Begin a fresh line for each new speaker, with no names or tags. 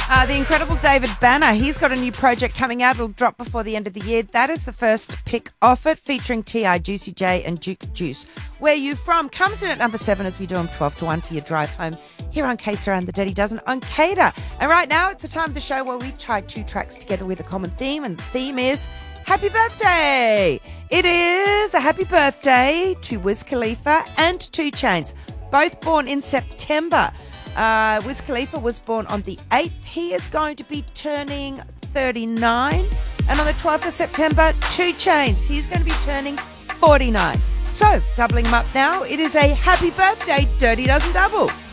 The incredible David Banner, he's got a new project coming out. It'll drop before the end of the year. That is the first pick off it, featuring T.I., Juicy J and Duke Juice. Where You From comes in at number 7 as we do them 12 to 1 for your drive home here on K-Star and the Dirty Dozen on Cater. And right now, it's the time of the show where we tie two tracks together with a common theme, and the theme is Happy Birthday! It is a happy birthday to Wiz Khalifa and 2 Chainz, both born in September. Wiz Khalifa was born on the 8th. He is going to be turning 39. And on the 12th of September, 2 Chainz, he's going to be turning 49. So, doubling them up now, it is a happy birthday Dirty Dozen Double.